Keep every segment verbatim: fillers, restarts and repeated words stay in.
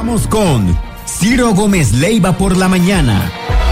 Vamos con Ciro Gómez Leiva por la mañana.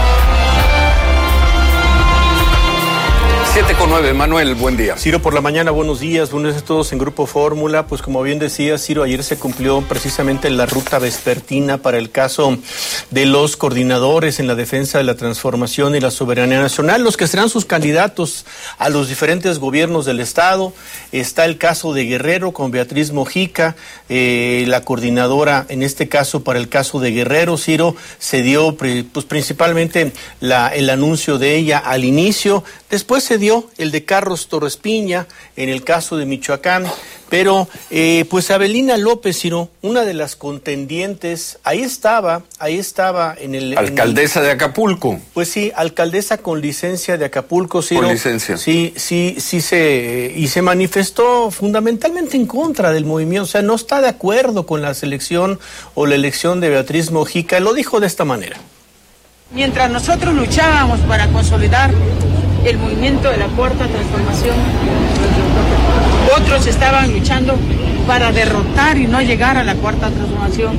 siete con nueve, Manuel, buen día. Ciro por la mañana, buenos días, buenos días a todos en Grupo Fórmula. Pues como bien decía Ciro, ayer se cumplió precisamente la ruta vespertina para el caso de los coordinadores en la defensa de la transformación y la soberanía nacional, los que serán sus candidatos a los diferentes gobiernos del estado. Está el caso de Guerrero con Beatriz Mojica, eh, la coordinadora en este caso para el caso de Guerrero. Ciro, se dio pues principalmente la, el anuncio de ella al inicio, después se dio el de Carlos Torres Piña en el caso de Michoacán, pero eh, pues Abelina López, Ciro, una de las contendientes, ahí estaba, ahí estaba en el... Alcaldesa en el, de Acapulco. Pues sí, alcaldesa con licencia de Acapulco, Ciro. Con licencia. Sí, sí, sí se, y se manifestó fundamentalmente en contra del movimiento, o sea, no está de acuerdo con la selección o la elección de Beatriz Mojica, lo dijo de esta manera. Mientras nosotros luchábamos para consolidar el movimiento de la Cuarta Transformación, otros estaban luchando para derrotar y no llegar a la Cuarta Transformación.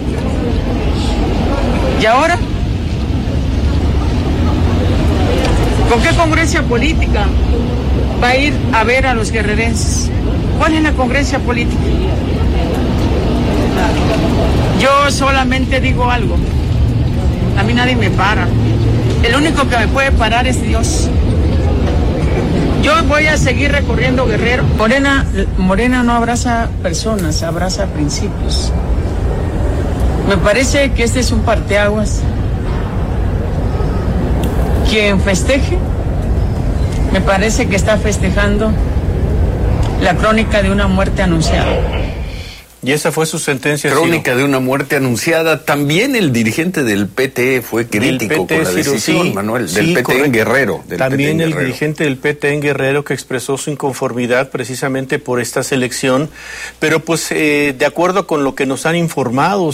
Y ahora, ¿con qué congruencia política va a ir a ver a los guerrerenses? ¿Cuál es la congruencia política? Yo solamente digo algo, a mí nadie me para, el único que me puede parar es Dios. Yo voy a seguir recorriendo Guerrero. Morena, Morena no abraza personas, abraza principios. Me parece que este es un parteaguas. Quien festeje, me parece que está festejando la crónica de una muerte anunciada. Y esa fue su sentencia. Crónica Ciro. de una muerte anunciada. También el dirigente del P T fue crítico P T, con la Ciro, decisión, sí, Manuel, del sí, P T correcto. en Guerrero. Del También P T en el Guerrero. dirigente del P T en Guerrero que expresó su inconformidad precisamente por esta selección, pero pues eh, de acuerdo con lo que nos han informado,